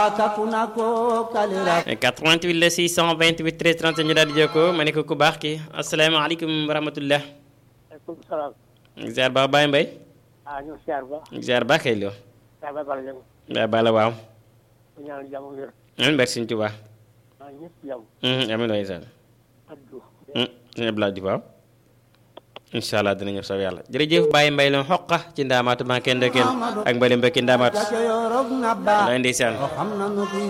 88 la 628 13 37 ñu daal di jokkoo ma ne ko ku baax ki asalaamaaleykum wa rahmatullah. waaleykum salaam. ziar baax Baye Mbaye. ñu ziar ba. ziar baax kay loo. Baye Bala Dieng. Baye Bala waaw. ñu ñaan jàmm wér. amiin barke Sëñ Tuubaa. ñëpp jàmm. amiin waay saan. Abdou. sëñ Abdoulaye Diouf waaw. incha allah dina ñëw saw yàlla jërëjëf Baye Mbaye loon xoqa ci ndaamaatu maa kenn ak mbalim mbokki ndaamaatu. ndeysaan